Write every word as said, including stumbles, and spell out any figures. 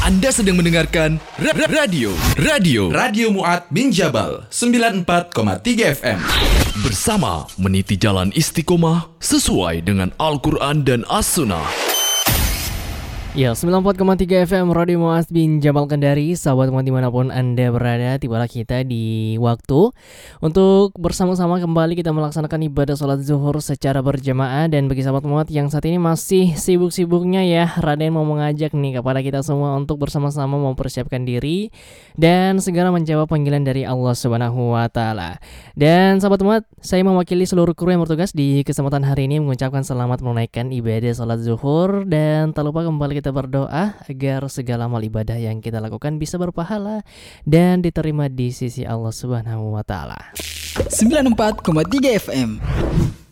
Anda sedang mendengarkan ra- ra- Radio Radio Radio Mu'ad bin Jabal sembilan puluh empat koma tiga F M. Bersama meniti jalan istiqomah sesuai dengan Al-Quran dan As-Sunnah. Ya, sembilan puluh empat koma tiga F M Radio Mu'ad bin Jabal Kendari. Sahabat Mu'ad dimanapun Anda berada, tibalah kita di waktu untuk bersama-sama kembali kita melaksanakan ibadah sholat zuhur secara berjamaah. Dan bagi sahabat Mu'ad yang saat ini masih sibuk-sibuknya ya, Raden mau mengajak nih kepada kita semua untuk bersama-sama mempersiapkan diri dan segera menjawab panggilan dari Allah Subhanahu wa Ta'ala. Dan sahabat Mu'ad, saya mewakili seluruh kru yang bertugas di kesempatan hari ini mengucapkan selamat menunaikan ibadah sholat zuhur. Dan tak lupa kembali kita berdoa agar segala amal ibadah yang kita lakukan bisa berpahala dan diterima di sisi Allah Subhanahu wa Ta'ala. sembilan puluh empat koma tiga F M